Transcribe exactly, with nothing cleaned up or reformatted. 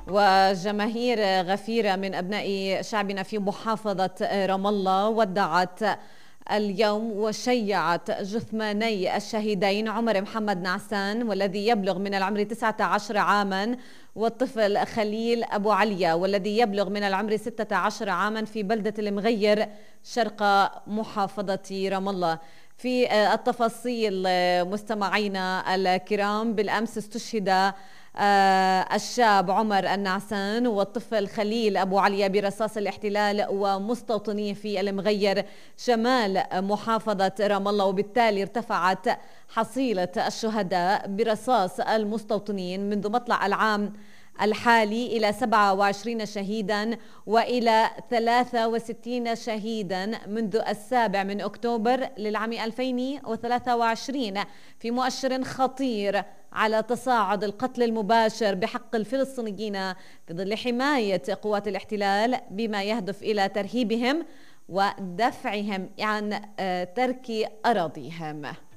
وجماهير غفيرة من أبناء شعبنا في محافظة رام الله ودعت اليوم وشيعت جثماني الشهيدين عمر محمد نعسان والذي يبلغ من العمر تسعة عشر عاما، والطفل خليل أبو عليا والذي يبلغ من العمر ستة عشر عاما في بلدة المغير شرق محافظة رام الله. في التفاصيل مستمعينا الكرام، بالأمس استشهد الشاب عمر النعسان والطفل خليل أبو عليا برصاص الاحتلال ومستوطنيه في المغير شمال محافظة رام الله، وبالتالي ارتفعت حصيلة الشهداء برصاص المستوطنين منذ مطلع العام الحالي إلى سبعة وعشرين شهيدا وإلى ثلاثة وستين شهيدا منذ السابع من أكتوبر للعام ألفين وثلاثة وعشرين، في مؤشر خطير على تصاعد القتل المباشر بحق الفلسطينيين في ظل حماية قوات الاحتلال بما يهدف إلى ترهيبهم ودفعهم عن ترك أراضيهم.